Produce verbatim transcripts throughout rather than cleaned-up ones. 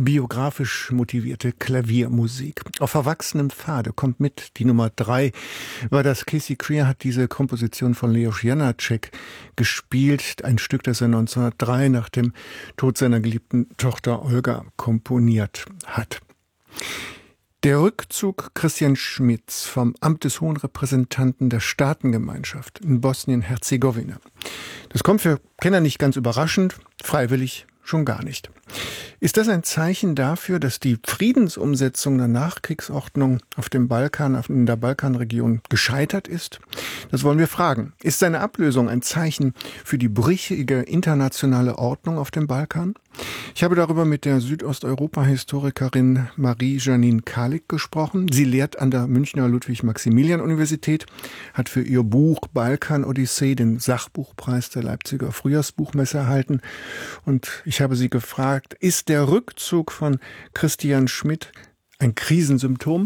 biografisch motivierte Klaviermusik. Auf verwachsenem Pfade kommt mit. Die Nummer drei war das. Casey Creer hat diese Komposition von Leos Janáček gespielt. Ein Stück, das er neunzehnhundertdrei nach dem Tod seiner geliebten Tochter Olga komponiert hat. Der Rückzug Christian Schmidts vom Amt des Hohen Repräsentanten der Staatengemeinschaft in Bosnien-Herzegowina. Das kommt für Kenner nicht ganz überraschend, freiwillig schon gar nicht. Ist das ein Zeichen dafür, dass die Friedensumsetzung der Nachkriegsordnung auf dem Balkan, in der Balkanregion gescheitert ist? Das wollen wir fragen. Ist seine Ablösung ein Zeichen für die brüchige internationale Ordnung auf dem Balkan? Ich habe darüber mit der Südosteuropa-Historikerin Marie-Janine Kalik gesprochen. Sie lehrt an der Münchner Ludwig-Maximilian-Universität, hat für ihr Buch Balkan-Odyssee den Sachbuchpreis der Leipziger Frühjahrsbuchmesse erhalten. Und ich habe sie gefragt, ist der Rückzug von Christian Schmidt ein Krisensymptom?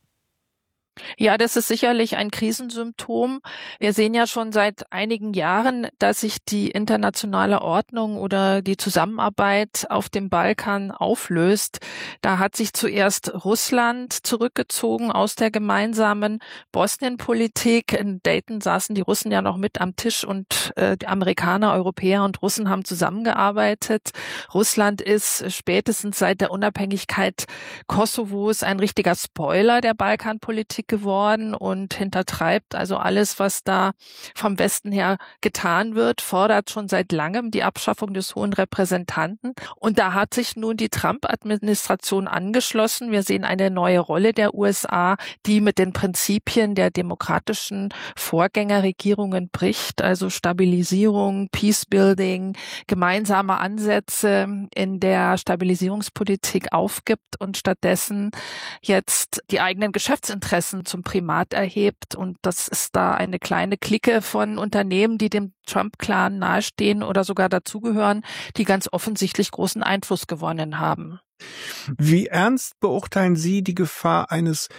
Ja, das ist sicherlich ein Krisensymptom. Wir sehen ja schon seit einigen Jahren, dass sich die internationale Ordnung oder die Zusammenarbeit auf dem Balkan auflöst. Da hat sich zuerst Russland zurückgezogen aus der gemeinsamen Bosnienpolitik. In Dayton saßen die Russen ja noch mit am Tisch und äh, die Amerikaner, Europäer und Russen haben zusammengearbeitet. Russland ist spätestens seit der Unabhängigkeit Kosovos ein richtiger Spoiler der Balkanpolitik geworden und hintertreibt also alles, was da vom Westen her getan wird, fordert schon seit langem die Abschaffung des Hohen Repräsentanten. Und da hat sich nun die Trump-Administration angeschlossen. Wir sehen eine neue Rolle der U S A, die mit den Prinzipien der demokratischen Vorgängerregierungen bricht, also Stabilisierung, Peacebuilding, gemeinsame Ansätze in der Stabilisierungspolitik aufgibt und stattdessen jetzt die eigenen Geschäftsinteressen zum Primat erhebt. Und das ist da eine kleine Clique von Unternehmen, die dem Trump-Clan nahestehen oder sogar dazugehören, die ganz offensichtlich großen Einfluss gewonnen haben. Wie ernst beurteilen Sie die Gefahr eines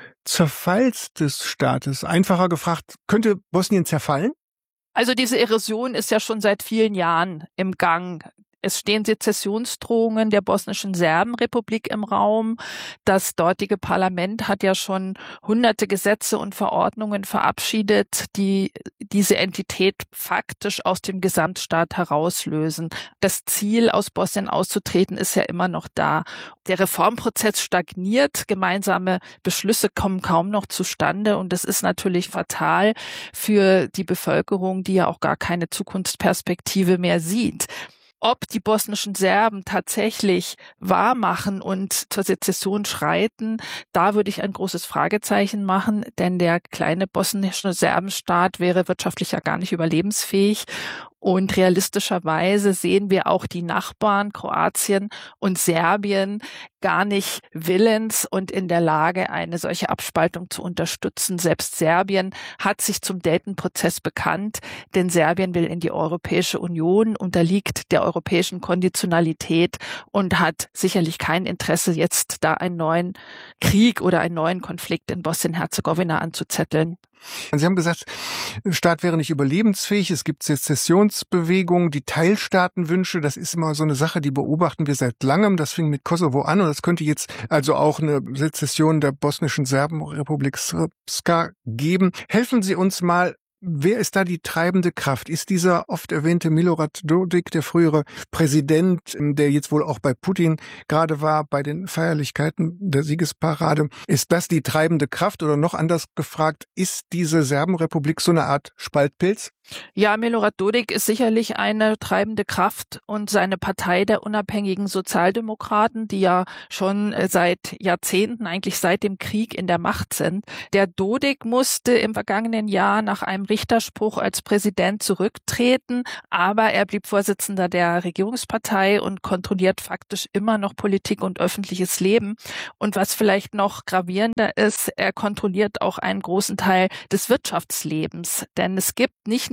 Zerfalls des Staates? Einfacher gefragt, könnte Bosnien zerfallen? Also diese Erosion ist ja schon seit vielen Jahren im Gang. Es stehen Sezessionsdrohungen der bosnischen Serbenrepublik im Raum. Das dortige Parlament hat ja schon hunderte Gesetze und Verordnungen verabschiedet, die diese Entität faktisch aus dem Gesamtstaat herauslösen. Das Ziel, aus Bosnien auszutreten, ist ja immer noch da. Der Reformprozess stagniert, gemeinsame Beschlüsse kommen kaum noch zustande und das ist natürlich fatal für die Bevölkerung, die ja auch gar keine Zukunftsperspektive mehr sieht. Ob die bosnischen Serben tatsächlich wahrmachen und zur Sezession schreiten, da würde ich ein großes Fragezeichen machen, denn der kleine bosnische Serbenstaat wäre wirtschaftlich ja gar nicht überlebensfähig. Und realistischerweise sehen wir auch die Nachbarn Kroatien und Serbien gar nicht willens und in der Lage, eine solche Abspaltung zu unterstützen. Selbst Serbien hat sich zum Dayton-Prozess bekannt, denn Serbien will in die Europäische Union, unterliegt der europäischen Konditionalität und hat sicherlich kein Interesse, jetzt da einen neuen Krieg oder einen neuen Konflikt in Bosnien-Herzegowina anzuzetteln. Sie haben gesagt, der Staat wäre nicht überlebensfähig. Es gibt Sezessionsbewegungen, die Teilstaatenwünsche. Das ist immer so eine Sache, die beobachten wir seit langem. Das fing mit Kosovo an und das könnte jetzt also auch eine Sezession der bosnischen Serbenrepublik Srpska geben. Helfen Sie uns mal. Wer ist da die treibende Kraft? Ist dieser oft erwähnte Milorad Dodik, der frühere Präsident, der jetzt wohl auch bei Putin gerade war, bei den Feierlichkeiten der Siegesparade, ist das die treibende Kraft? Oder noch anders gefragt, ist diese Serbenrepublik so eine Art Spaltpilz? Ja, Milorad Dodik ist sicherlich eine treibende Kraft und seine Partei der unabhängigen Sozialdemokraten, die ja schon seit Jahrzehnten, eigentlich seit dem Krieg in der Macht sind. Der Dodik musste im vergangenen Jahr nach einem Richterspruch als Präsident zurücktreten, aber er blieb Vorsitzender der Regierungspartei und kontrolliert faktisch immer noch Politik und öffentliches Leben. Und was vielleicht noch gravierender ist, er kontrolliert auch einen großen Teil des Wirtschaftslebens, denn es gibt nicht nur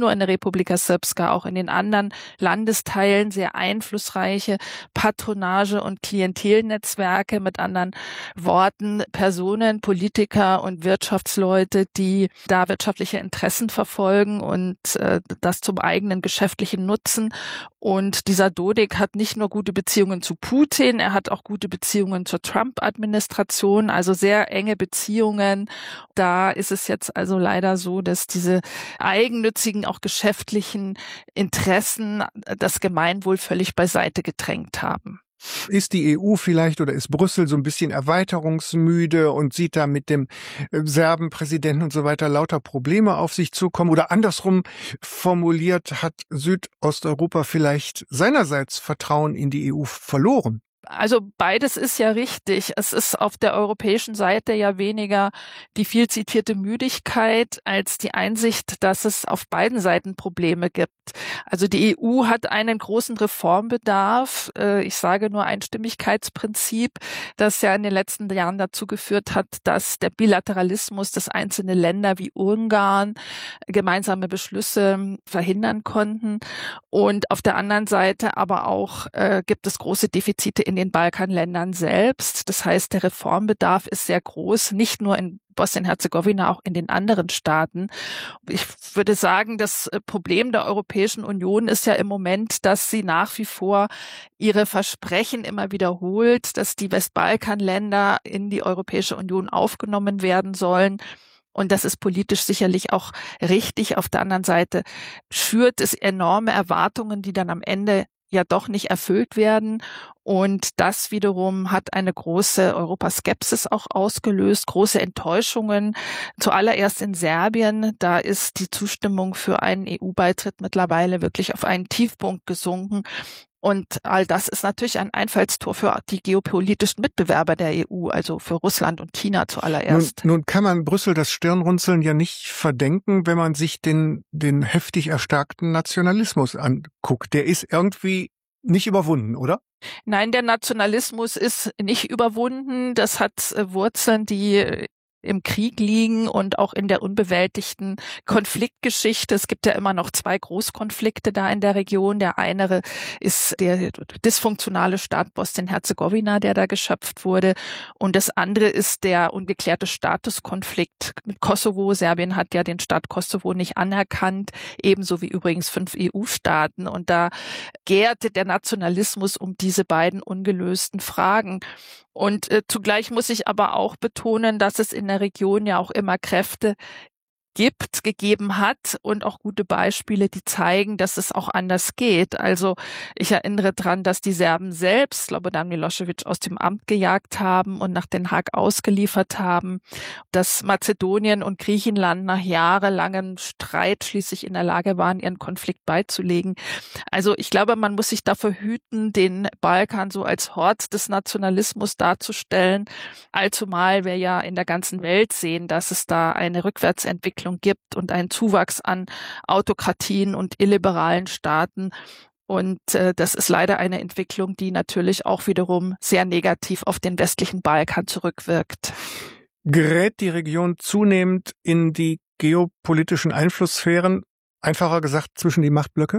nur in der Republika Srpska, auch in den anderen Landesteilen sehr einflussreiche Patronage- und Klientelnetzwerke, mit anderen Worten Personen, Politiker und Wirtschaftsleute, die da wirtschaftliche Interessen verfolgen und äh, das zum eigenen geschäftlichen Nutzen. Und dieser Dodik hat nicht nur gute Beziehungen zu Putin, er hat auch gute Beziehungen zur Trump-Administration, also sehr enge Beziehungen. Da ist es jetzt also leider so, dass diese eigennützigen, auch geschäftlichen Interessen das Gemeinwohl völlig beiseite gedrängt haben. Ist die E U vielleicht oder ist Brüssel so ein bisschen erweiterungsmüde und sieht da mit dem Serbenpräsidenten und so weiter lauter Probleme auf sich zukommen? Oder andersrum formuliert, hat Südosteuropa vielleicht seinerseits Vertrauen in die E U verloren? Also beides ist ja richtig. Es ist auf der europäischen Seite ja weniger die viel zitierte Müdigkeit als die Einsicht, dass es auf beiden Seiten Probleme gibt. Also die E U hat einen großen Reformbedarf. Ich sage nur Einstimmigkeitsprinzip, das ja in den letzten Jahren dazu geführt hat, dass der Bilateralismus, dass einzelne Länder wie Ungarn gemeinsame Beschlüsse verhindern konnten. Und auf der anderen Seite aber auch äh, gibt es große Defizite in den Balkanländern selbst. Das heißt, der Reformbedarf ist sehr groß, nicht nur in Bosnien-Herzegowina, auch in den anderen Staaten. Ich würde sagen, das Problem der Europäischen Union ist ja im Moment, dass sie nach wie vor ihre Versprechen immer wiederholt, dass die Westbalkanländer in die Europäische Union aufgenommen werden sollen. Und das ist politisch sicherlich auch richtig. Auf der anderen Seite schürt es enorme Erwartungen, die dann am Ende ja doch nicht erfüllt werden. Und das wiederum hat eine große Europaskepsis auch ausgelöst, große Enttäuschungen. Zuallererst in Serbien, da ist die Zustimmung für einen E U-Beitritt mittlerweile wirklich auf einen Tiefpunkt gesunken. Und all das ist natürlich ein Einfallstor für die geopolitischen Mitbewerber der E U, also für Russland und China zuallererst. Nun, nun kann man Brüssel das Stirnrunzeln ja nicht verdenken, wenn man sich den, den heftig erstarkten Nationalismus anguckt. Der ist irgendwie nicht überwunden, oder? Nein, der Nationalismus ist nicht überwunden. Das hat Wurzeln, die im Krieg liegen und auch in der unbewältigten Konfliktgeschichte. Es gibt ja immer noch zwei Großkonflikte da in der Region. Der eine ist der dysfunktionale Staat Bosnien-Herzegowina, der da geschöpft wurde. Und das andere ist der ungeklärte Statuskonflikt mit Kosovo. Serbien hat ja den Staat Kosovo nicht anerkannt, ebenso wie übrigens fünf E U-Staaten. Und da gärte der Nationalismus um diese beiden ungelösten Fragen. Und äh, zugleich muss ich aber auch betonen, dass es in der Region ja auch immer Kräfte gibt, gegeben hat und auch gute Beispiele, die zeigen, dass es auch anders geht. Also ich erinnere dran, dass die Serben selbst Slobodan Milošević aus dem Amt gejagt haben und nach Den Haag ausgeliefert haben, dass Mazedonien und Griechenland nach jahrelangem Streit schließlich in der Lage waren, ihren Konflikt beizulegen. Also ich glaube, man muss sich davor hüten, den Balkan so als Hort des Nationalismus darzustellen, allzumal wir ja in der ganzen Welt sehen, dass es da eine Rückwärtsentwicklung gibt und einen Zuwachs an Autokratien und illiberalen Staaten. Und äh, das ist leider eine Entwicklung, die natürlich auch wiederum sehr negativ auf den westlichen Balkan zurückwirkt. Gerät die Region zunehmend in die geopolitischen Einflusssphären, einfacher gesagt zwischen die Machtblöcke?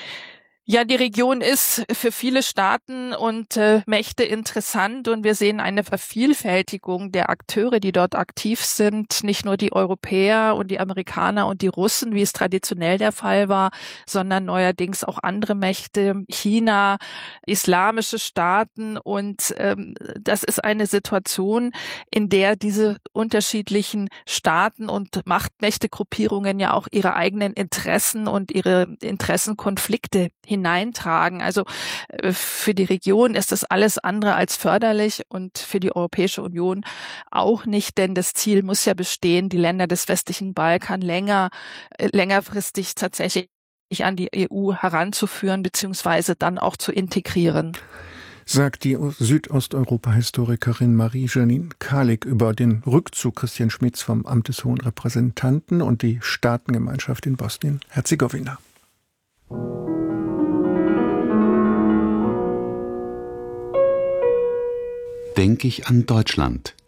Ja, die Region ist für viele Staaten und äh, Mächte interessant und wir sehen eine Vervielfältigung der Akteure, die dort aktiv sind. Nicht nur die Europäer und die Amerikaner und die Russen, wie es traditionell der Fall war, sondern neuerdings auch andere Mächte, China, islamische Staaten. Und ähm, das ist eine Situation, in der diese unterschiedlichen Staaten und Machtmächtegruppierungen ja auch ihre eigenen Interessen und ihre Interessenkonflikte hineintragen. Also für die Region ist das alles andere als förderlich und für die Europäische Union auch nicht, denn das Ziel muss ja bestehen, die Länder des westlichen Balkan länger, längerfristig tatsächlich an die E U heranzuführen beziehungsweise dann auch zu integrieren. Sagt die Südosteuropa-Historikerin Marie-Janine Kalik über den Rückzug Christian Schmidts vom Amt des Hohen Repräsentanten und die Staatengemeinschaft in Bosnien-Herzegowina. Denke ich an Deutschland.